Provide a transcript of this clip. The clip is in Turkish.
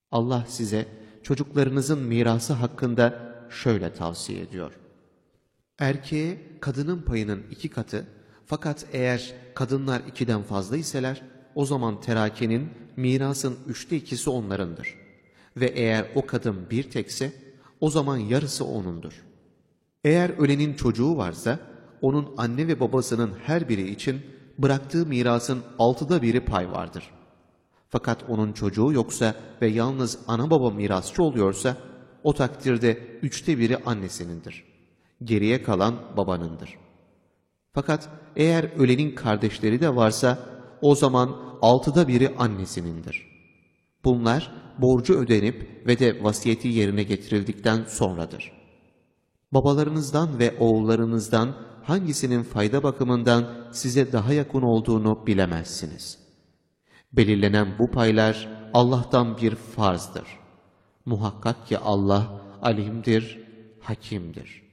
Allah size çocuklarınızın mirası hakkında şöyle tavsiye ediyor. Erkeğe kadının payının 2 katı, fakat eğer kadınlar 2'den fazla iseler, o zaman terakenin mirasın 3'te 2'si onlarındır. Ve eğer o kadın bir tekse, o zaman yarısı onundur. Eğer ölenin çocuğu varsa, onun anne ve babasının her biri için bıraktığı mirasın 6'da 1'i pay vardır. Fakat onun çocuğu yoksa ve yalnız ana baba mirasçı oluyorsa, o takdirde 3'te 1'i annesinindir. Geriye kalan babanındır. Fakat eğer ölenin kardeşleri de varsa, o zaman 6'da 1'i annesinindir. Bunlar borcu ödenip ve de vasiyeti yerine getirildikten sonradır. Babalarınızdan ve oğullarınızdan hangisinin fayda bakımından size daha yakın olduğunu bilemezsiniz. Belirlenen bu paylar Allah'tan bir farzdır. Muhakkak ki Allah alimdir, hakimdir.